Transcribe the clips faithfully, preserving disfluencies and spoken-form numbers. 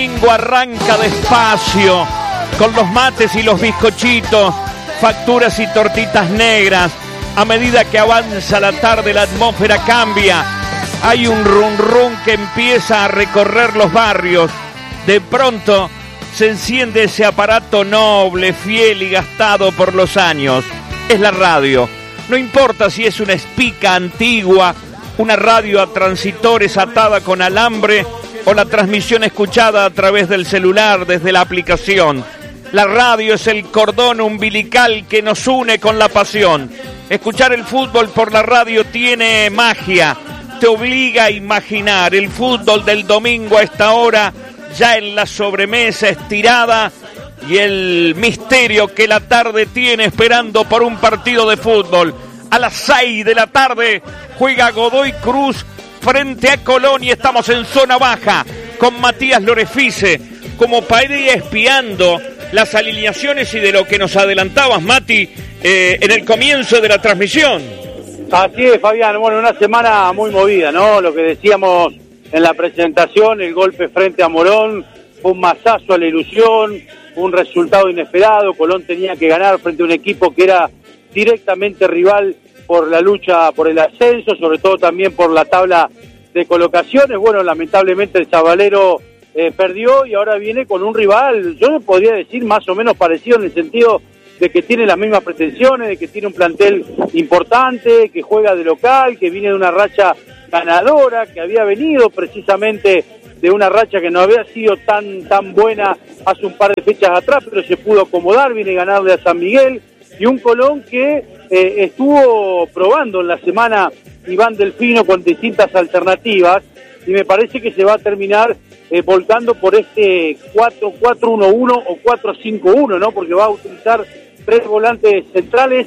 domingo arranca despacio, con los mates y los bizcochitos, facturas y tortitas negras. A medida que avanza la tarde, la atmósfera cambia. Hay un run run que empieza a recorrer los barrios. De pronto se enciende ese aparato noble, fiel y gastado por los años. Es la radio. No importa si es una espica antigua, una radio a transitores atada con alambre o la transmisión escuchada a través del celular desde la aplicación. La radio es el cordón umbilical que nos une con la pasión. Escuchar el fútbol por la radio tiene magia, te obliga a imaginar el fútbol del domingo a esta hora, ya en la sobremesa estirada, y el misterio que la tarde tiene esperando por un partido de fútbol. A las seis de la tarde juega Godoy Cruz frente a Colón y estamos en zona baja con Matías Lorefice como para ir espiando las alineaciones y de lo que nos adelantabas, Mati, eh, en el comienzo de la transmisión. Así es, Fabián. Bueno, una semana muy movida, ¿no? Lo que decíamos en la presentación, el golpe frente a Morón, fue un masazo a la ilusión, un resultado inesperado. Colón tenía que ganar frente a un equipo que era directamente rival por la lucha por el ascenso, sobre todo también por la tabla de colocaciones. Bueno, lamentablemente el Sabalero eh, perdió y ahora viene con un rival, yo podría decir más o menos parecido en el sentido de que tiene las mismas pretensiones, de que tiene un plantel importante, que juega de local, que viene de una racha ganadora, que había venido precisamente de una racha que no había sido tan tan buena hace un par de fechas atrás, pero se pudo acomodar, viene ganarle a San Miguel, y un Colón que eh, estuvo probando en la semana Iván Delfino con distintas alternativas, y me parece que se va a terminar eh, volcando por este cuatro cuatro uno uno o cuatro cinco uno, ¿no? Porque va a utilizar tres volantes centrales.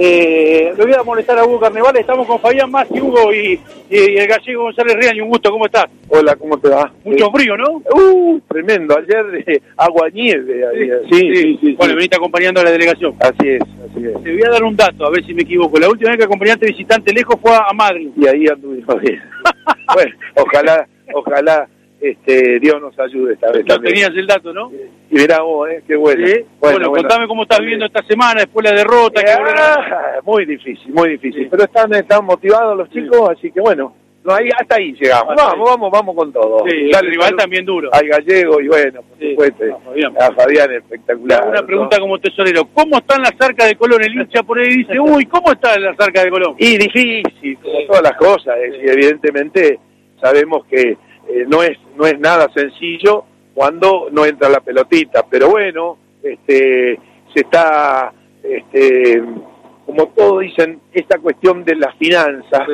Eh, le voy a molestar a Hugo Carneval, estamos con Fabián Masi, Hugo, y, y, y el gallego González Riaño. Un gusto, ¿cómo estás? Hola, ¿cómo te va? Mucho eh, frío, ¿no? Uh, tremendo, ayer de agua nieve. Sí, sí, sí, sí. Bueno, sí. Veniste acompañando a la delegación. Así es, así es. Te voy a dar un dato, a ver si me equivoco. La última vez que acompañaste visitante lejos fue a Madrid. Y ahí anduvimos bien. Bueno, ojalá, ojalá este, Dios nos ayude esta vez. No también. Tenías el dato, ¿no? Y verá vos, ¿eh? Qué bueno. ¿Sí? Bueno, bueno, bueno, contame cómo estás viviendo esta semana después de la derrota. Eh, que ah, muy difícil, muy difícil. Sí. Pero están, están motivados los chicos, sí. Así que bueno, no, ahí, hasta ahí llegamos. Hasta vamos, ahí. vamos, vamos con todo. Sí, Dale, el rival salud también duro. al gallego y bueno, por Sí. supuesto. No, Fabián. A Fabián, espectacular. Una pregunta ¿no? como tesorero. ¿Cómo están las arcas de Colón? El hincha por ahí dice, uy, ¿cómo están las arcas de Colón? Y difícil, como todas las cosas, eh, y evidentemente sabemos que eh, no es no es nada sencillo cuando no entra la pelotita, pero bueno, este se está, este como todos dicen, esta cuestión de las finanzas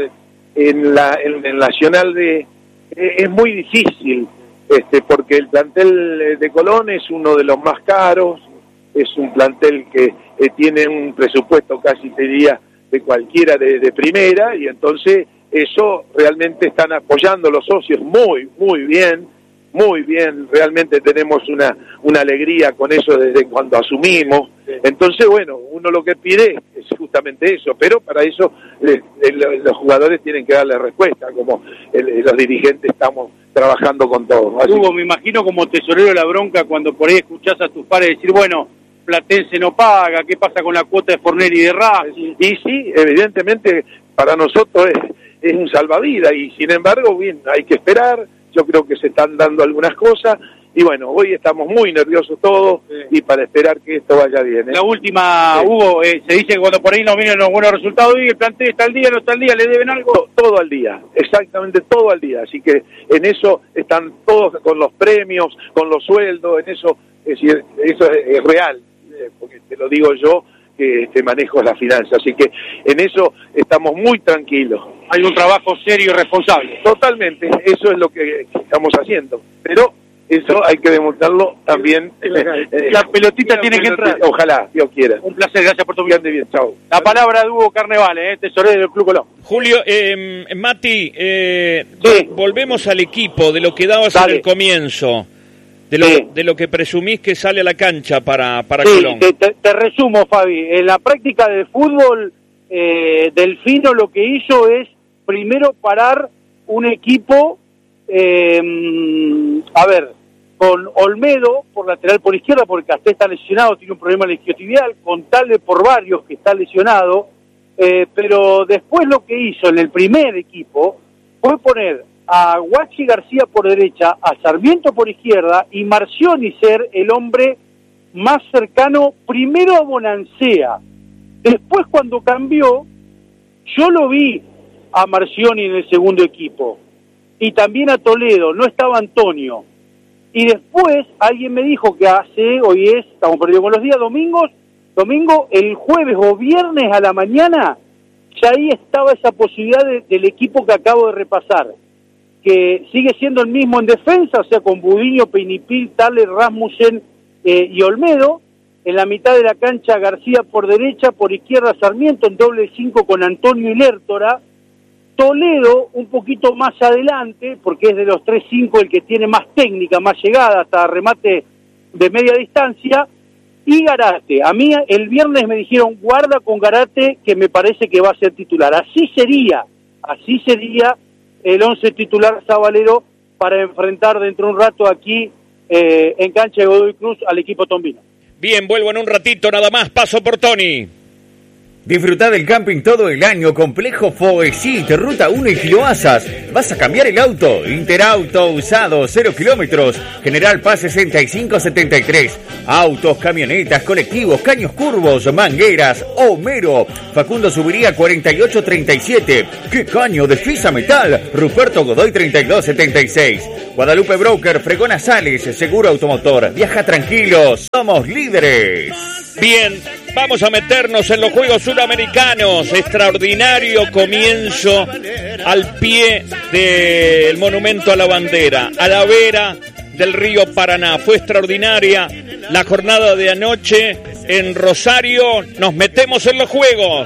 en la en el Nacional de eh, es muy difícil, este porque el plantel de Colón es uno de los más caros, es un plantel que eh, tiene un presupuesto casi te diría de cualquiera de, de primera, y entonces eso realmente están apoyando los socios muy, muy bien, muy bien, realmente tenemos una una alegría con eso desde cuando asumimos. Entonces, bueno, uno lo que pide es justamente eso, pero para eso le, le, los jugadores tienen que darle respuesta, como el, los dirigentes estamos trabajando con todos. Así Hugo, me imagino como tesorero la bronca cuando por ahí escuchás a tus padres decir, bueno, Platense no paga, ¿qué pasa con la cuota de Fornelli y de Racing? Y sí, evidentemente para nosotros es, es un salvavidas, y sin embargo, bien, hay que esperar. Yo creo que se están dando algunas cosas, y bueno, hoy estamos muy nerviosos todos, sí. Y para esperar que esto vaya bien, ¿eh? La última, sí. Hugo, eh, se dice que cuando por ahí no vienen los buenos resultados, y el plantel está al día, no está al día, ¿le deben algo? Todo, todo al día, exactamente todo al día, así que en eso están todos con los premios, con los sueldos, en eso, es decir, eso es, es real, porque te lo digo yo, que este, manejo la finanza, así que en eso estamos muy tranquilos. Hay un trabajo serio y responsable. Totalmente, eso es lo que estamos haciendo, pero eso hay que demostrarlo también. La, eh, la pelotita la tiene pelotita, que entrar. Ojalá, Dios quiera. Un placer, gracias por tu vida. Bien, chao. La palabra de Hugo Carneval, eh, tesorero del Club Colón. Julio, eh, Mati, eh, sí. volvemos al equipo, de lo que dabas en el comienzo. De lo, sí. de lo que presumís que sale a la cancha para, para sí, Colón. Te, te, te resumo, Fabi. En la práctica del fútbol, eh, Delfino lo que hizo es primero parar un equipo, eh, a ver, con Olmedo por lateral por izquierda, porque Casté está lesionado, tiene un problema en la isquiotibial, con Talde por Barrios, que está lesionado, eh, pero después lo que hizo en el primer equipo fue poner a Guachi García por derecha, a Sarmiento por izquierda, y Marcioni ser el hombre más cercano primero a Bonancea. Después, cuando cambió, yo lo vi a Marcioni en el segundo equipo, y también a Toledo, no estaba Antonio. Y después alguien me dijo que hace, hoy es, estamos perdidos con los días, domingos, domingo, el jueves o viernes a la mañana, ya ahí estaba esa posibilidad de, del equipo que acabo de repasar, que sigue siendo el mismo en defensa, o sea, con Budiño, Peinipil, Thaler, Rasmussen eh, y Olmedo. En la mitad de la cancha García por derecha, por izquierda Sarmiento, en doble cinco con Antonio y Lertora. Toledo un poquito más adelante, porque es de los tres cinco el que tiene más técnica, más llegada, hasta remate de media distancia, y Garate. A mí el viernes me dijeron, guarda con Garate, que me parece que va a ser titular. Así sería, así sería el once titular sabalero para enfrentar dentro de un rato aquí eh, en cancha de Godoy Cruz al equipo tombino. Bien, vuelvo en un ratito nada más, paso por Tony. Disfrutá del camping todo el año, Complejo Foesit, Ruta uno y Kiloasas. ¿Vas a cambiar el auto? Interauto usado, cero kilómetros, General Paz sesenta y cinco setenta y tres. Autos, camionetas, colectivos, caños curvos, mangueras, Homero. Facundo Subiría cuarenta y ocho treinta y siete. ¿Qué caño de Fisa Metal? Ruperto Godoy treinta y dos setenta y seis. Guadalupe Broker, Fregona Sales, Seguro Automotor. Viaja tranquilos, somos líderes. Bien, vamos a meternos en los Juegos Suramericanos. Extraordinario comienzo al pie del Monumento a la Bandera, a la vera del río Paraná. Fue extraordinaria la jornada de anoche en Rosario. Nos metemos en los Juegos.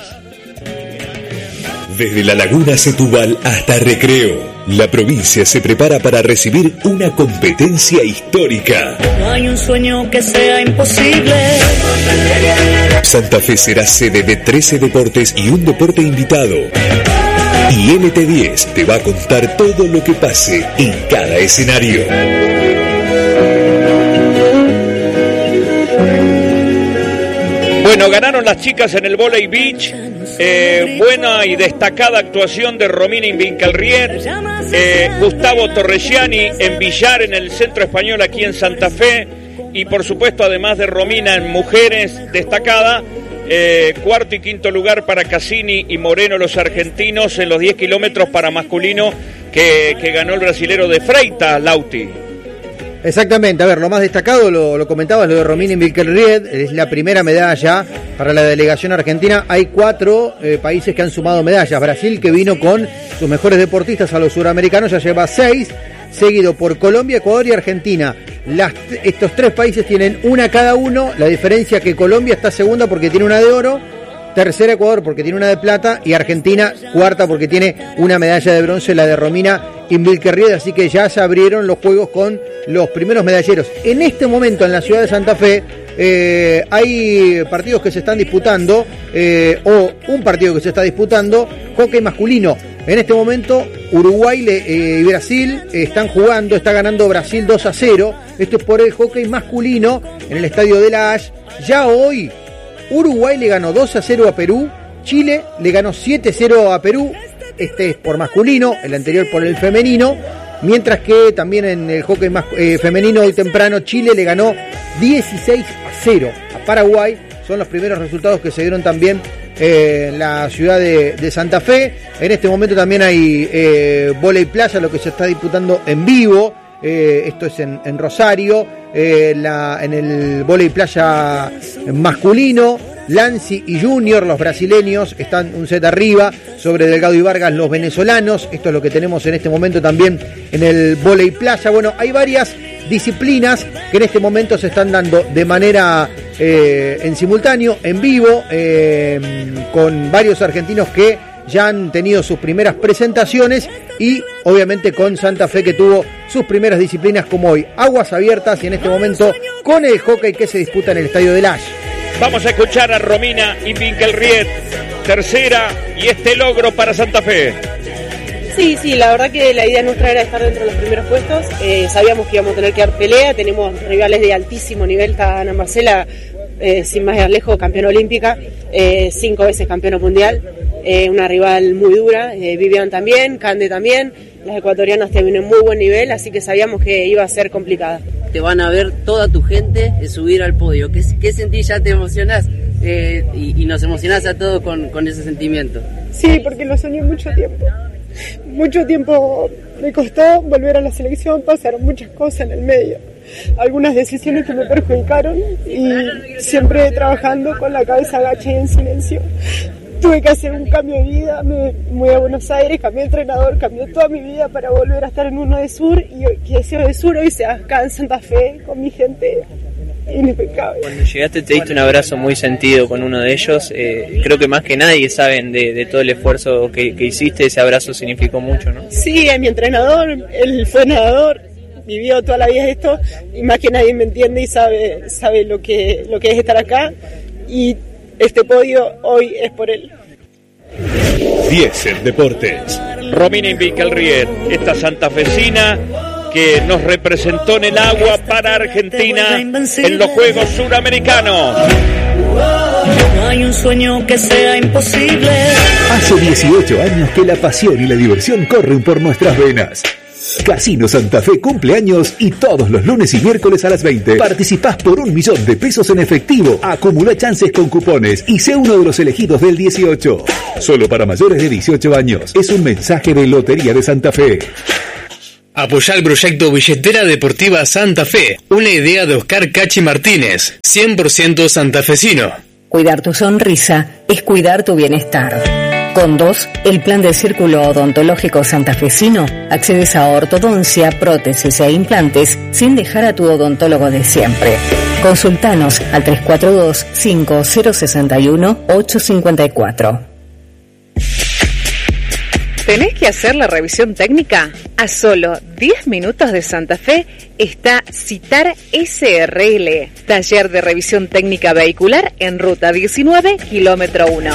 Desde la Laguna Setúbal hasta Recreo, la provincia se prepara para recibir una competencia histórica. No hay un sueño que sea imposible. Santa Fe será sede de trece deportes y un deporte invitado. Y N T diez te va a contar todo lo que pase en cada escenario. Bueno, ganaron las chicas en el Volley Beach. Eh, buena y destacada actuación de Romina Invincalriet, eh, Gustavo Torregiani en billar en el Centro Español aquí en Santa Fe, y por supuesto además de Romina en mujeres destacada, eh, cuarto y quinto lugar para Cassini y Moreno los argentinos en los diez kilómetros para masculino que, que ganó el brasilero de Freitas, Lauti. Exactamente, a ver, lo más destacado, lo, lo comentabas, lo de Romina Invincalriet, es la primera medalla para la delegación argentina. Hay cuatro eh, países que han sumado medallas. Brasil, que vino con sus mejores deportistas a los suramericanos, ya lleva seis, seguido por Colombia, Ecuador y Argentina. Las, estos tres países tienen una cada uno, la diferencia que Colombia está segunda porque tiene una de oro, tercera Ecuador porque tiene una de plata, y Argentina cuarta porque tiene una medalla de bronce, la de Romina Invincalriet. Así que ya se abrieron los juegos con los primeros medalleros. En este momento en la ciudad de Santa Fe eh, hay partidos que se están disputando, eh, o un partido que se está disputando, hockey masculino. En este momento Uruguay eh, y Brasil eh, están jugando, está ganando Brasil dos a cero. Esto es por el hockey masculino en el estadio de la Ash. Ya hoy Uruguay le ganó dos a cero a Perú, Chile le ganó siete a cero a Perú, este es por masculino, el anterior por el femenino, mientras que también en el hockey mas, eh, femenino hoy temprano Chile le ganó dieciséis a cero a Paraguay. Son los primeros resultados que se dieron también eh, en la ciudad de, de Santa Fe. En este momento también hay eh, vóley playa, lo que se está disputando en vivo. Eh, esto es en, en Rosario, eh, la, en el vóley playa masculino. Lancy y Junior, los brasileños, están un set arriba sobre Delgado y Vargas, los venezolanos. Esto es lo que tenemos en este momento también en el vóley playa. Bueno, hay varias disciplinas que en este momento se están dando de manera eh, en simultáneo, en vivo, eh, con varios argentinos que ya han tenido sus primeras presentaciones, y obviamente con Santa Fe, que tuvo sus primeras disciplinas como hoy, aguas abiertas, y en este momento con el hockey que se disputa en el estadio del Ash. Vamos a escuchar a Romina Invincalriet, tercera, y este logro para Santa Fe. Sí, sí, la verdad que la idea nuestra era estar dentro de los primeros puestos. Eh, sabíamos que íbamos a tener que dar pelea, tenemos rivales de altísimo nivel. Está Ana Marcela, eh, sin más lejos, campeona olímpica, eh, cinco veces campeona mundial, eh, una rival muy dura. Eh, Vivian también, Cande también. Las ecuatorianas tienen muy buen nivel, así que sabíamos que iba a ser complicada. Te van a ver toda tu gente subir al podio. ¿Qué, qué sentís? ¿Ya te emocionás? Eh, y, y nos emocionás a todos con, con ese sentimiento. Sí, porque lo soñé mucho tiempo. Mucho tiempo me costó volver a la selección, pasaron muchas cosas en el medio. Algunas decisiones que me perjudicaron y siempre trabajando con la cabeza agacha y en silencio. Tuve que hacer un cambio de vida, me mudé a Buenos Aires, cambié de entrenador, cambié toda mi vida para volver a estar en uno de Sur, y hoy, que ese de Sur hoy sea acá en Santa Fe con mi gente inexplicable. Cuando llegaste te diste un abrazo muy sentido con uno de ellos, eh, creo que más que nadie saben de, de todo el esfuerzo que, que hiciste, ese abrazo significó mucho, ¿no? Sí, es mi entrenador, él fue nadador, vivió toda la vida esto, y más que nadie me entiende y sabe, sabe lo que, lo que es estar acá, y este podio hoy es por él. diez en Deportes. Romina Invikelried, esta santafesina que nos representó en el agua para Argentina en los Juegos Suramericanos. No hay un sueño que sea imposible. Hace dieciocho años que la pasión y la diversión corren por nuestras venas. Casino Santa Fe cumple años y todos los lunes y miércoles a las veinte participás por un millón de pesos en efectivo. Acumula chances con cupones y sé uno de los elegidos del dieciocho. Solo para mayores de dieciocho años. Es un mensaje de Lotería de Santa Fe. Apoyá el proyecto Billetera Deportiva Santa Fe, una idea de Oscar Cachi Martínez, cien por ciento santafesino. Cuidar tu sonrisa es cuidar tu bienestar. Con dos, el plan de círculo odontológico santafesino, accedes a ortodoncia, prótesis e implantes sin dejar a tu odontólogo de siempre. Consultanos al tres cuatro dos, cinco cero seis uno, ocho cinco cuatro. ¿Tenés que hacer la revisión técnica? A solo diez minutos de Santa Fe está Citar S R L, taller de revisión técnica vehicular en ruta diecinueve, kilómetro uno.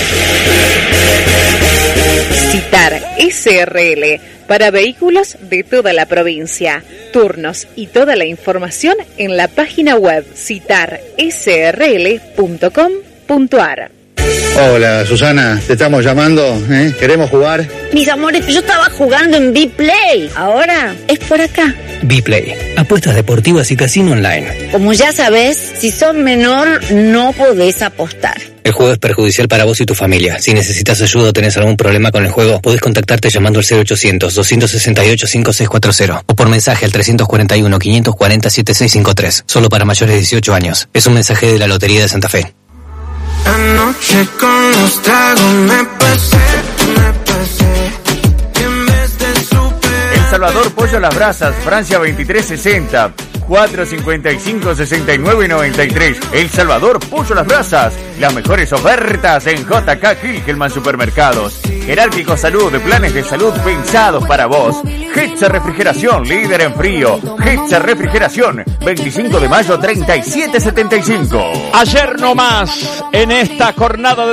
Citar S R L, para vehículos de toda la provincia. Turnos y toda la información en la página web citar s r l punto com punto a r. Hola, Susana, te estamos llamando, ¿eh? ¿Queremos jugar? Mis amores, yo estaba jugando en B-Play. Ahora es por acá. B-Play, apuestas deportivas y casino online. Como ya sabes, si sos menor, no podés apostar. El juego es perjudicial para vos y tu familia. Si necesitas ayuda o tenés algún problema con el juego, podés contactarte llamando al cero ochocientos, doscientos sesenta y ocho, cincuenta y seis cuarenta o por mensaje al trescientos cuarenta y uno, quinientos cuarenta, setenta y seis cincuenta y tres. Solo para mayores de dieciocho años. Es un mensaje de la Lotería de Santa Fe. Anoche con los tragos me pasé, me pasé. En vez de super... El Salvador Pollo a las Brasas, Francia veintitrés sesenta, cuatro cincuenta y cinco, sesenta y nueve noventa y tres. El Salvador Pollo a las Brasas, las mejores ofertas en J K Kilgelman Supermercados. Jerárquico Salud, planes de salud pensados para vos. Hetzer Refrigeración, líder en frío. Hetzer Refrigeración, veinticinco de mayo, treinta y siete setenta y cinco. Ayer nomás, en esta jornada de